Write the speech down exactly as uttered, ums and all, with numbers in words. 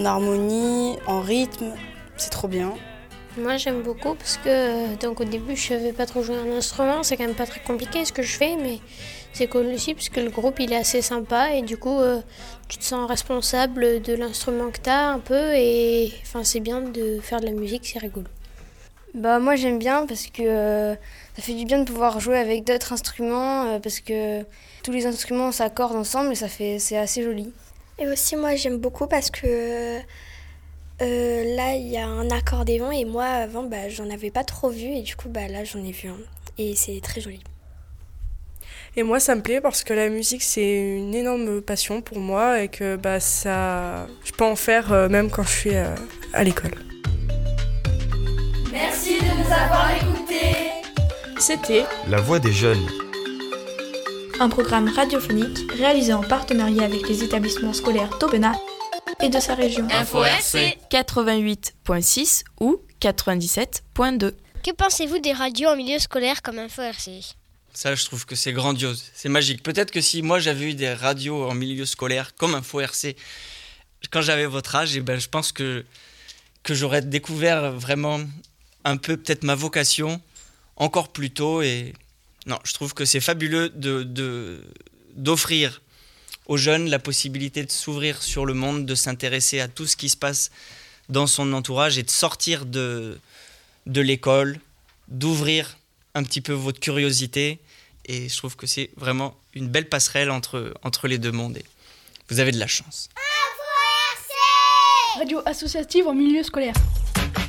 En harmonie, en rythme, c'est trop bien. Moi j'aime beaucoup parce que donc au début je savais pas trop jouer un instrument, c'est quand même pas très compliqué ce que je fais, mais c'est cool aussi parce que le groupe il est assez sympa et du coup euh, tu te sens responsable de l'instrument que t'as un peu et enfin c'est bien de faire de la musique, c'est rigolo. Bah moi j'aime bien parce que euh, ça fait du bien de pouvoir jouer avec d'autres instruments euh, parce que tous les instruments s'accordent ensemble et ça fait c'est assez joli. Et aussi moi j'aime beaucoup parce que Euh, là, il y a un accordéon et moi, avant, bah, j'en avais pas trop vu et du coup, bah, là, j'en ai vu un et c'est très joli. Et moi, ça me plaît parce que la musique, c'est une énorme passion pour moi et que bah, ça, je peux en faire euh, même quand je suis euh, à l'école. Merci de nous avoir écoutés. C'était La Voix des Jeunes, un programme radiophonique réalisé en partenariat avec les établissements scolaires d'Aubenas et de sa région. Info R C quatre-vingt-huit virgule six ou quatre-vingt-dix-sept virgule deux. Que pensez-vous des radios en milieu scolaire comme Info R C ? Ça, je trouve que c'est grandiose, c'est magique. Peut-être que si moi j'avais eu des radios en milieu scolaire comme Info R C quand j'avais votre âge, et ben, je pense que, que j'aurais découvert vraiment un peu peut-être ma vocation encore plus tôt. Et non, je trouve que c'est fabuleux de, de, d'offrir aux jeunes la possibilité de s'ouvrir sur le monde, de s'intéresser à tout ce qui se passe dans son entourage et de sortir de, de l'école, d'ouvrir un petit peu votre curiosité. Et je trouve que c'est vraiment une belle passerelle entre, entre les deux mondes. Et vous avez de la chance. Info R C Radio associative en milieu scolaire.